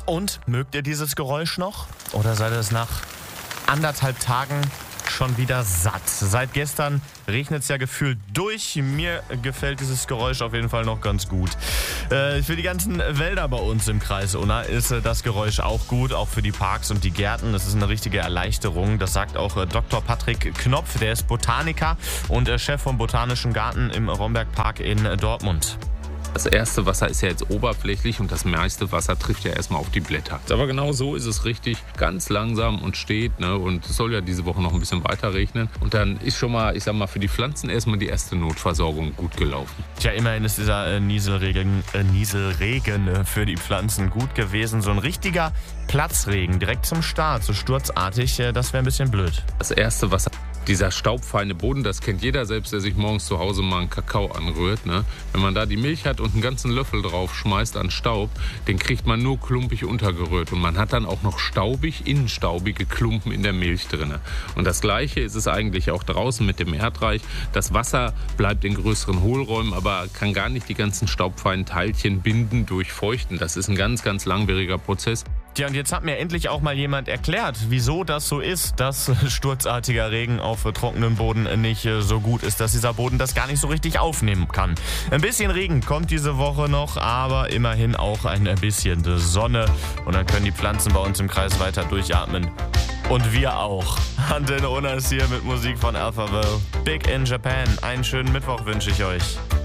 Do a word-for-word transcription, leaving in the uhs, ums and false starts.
Und mögt ihr dieses Geräusch noch? Oder seid ihr es nach anderthalb Tagen schon wieder satt? Seit gestern regnet es ja gefühlt durch. Mir gefällt dieses Geräusch auf jeden Fall noch ganz gut. Äh, für die ganzen Wälder bei uns im Kreis Unna ist äh, das Geräusch auch gut, auch für die Parks und die Gärten. Das ist eine richtige Erleichterung. Das sagt auch äh, Doktor Patrick Knopf, der ist Botaniker und äh, Chef vom Botanischen Garten im Rombergpark in äh, Dortmund. Das erste Wasser ist ja jetzt oberflächlich und das meiste Wasser trifft ja erstmal auf die Blätter. Aber genau so ist es richtig, ganz langsam und steht. Ne? Und es soll ja diese Woche noch ein bisschen weiter regnen. Und dann ist schon mal, ich sag mal, für die Pflanzen erstmal die erste Notversorgung gut gelaufen. Tja, immerhin ist dieser äh, Nieselregen, äh, Nieselregen äh, für die Pflanzen gut gewesen. So ein richtiger Platzregen direkt zum Start, so sturzartig, äh, das wäre ein bisschen blöd. Das erste Wasser. Dieser staubfeine Boden, das kennt jeder selbst, der sich morgens zu Hause mal einen Kakao anrührt. Ne? Wenn man da die Milch hat und einen ganzen Löffel drauf schmeißt an Staub, den kriegt man nur klumpig untergerührt. Und man hat dann auch noch staubig, innenstaubige Klumpen in der Milch drin. Und das Gleiche ist es eigentlich auch draußen mit dem Erdreich. Das Wasser bleibt in größeren Hohlräumen, aber kann gar nicht die ganzen staubfeinen Teilchen binden, durchfeuchten. Das ist ein ganz, ganz langwieriger Prozess. Tja, und jetzt hat mir endlich auch mal jemand erklärt, wieso das so ist, dass sturzartiger Regen auf trockenem Boden nicht so gut ist, dass dieser Boden das gar nicht so richtig aufnehmen kann. Ein bisschen Regen kommt diese Woche noch, aber immerhin auch ein bisschen Sonne. Und dann können die Pflanzen bei uns im Kreis weiter durchatmen. Und wir auch. Antenne Unna ist hier mit Musik von Alphaville. Big in Japan. Einen schönen Mittwoch wünsche ich euch.